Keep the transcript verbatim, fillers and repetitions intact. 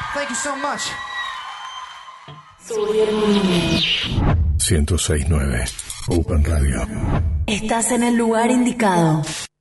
Thank you so much. ciento seis punto nueve Open Radio. Estás en el lugar indicado.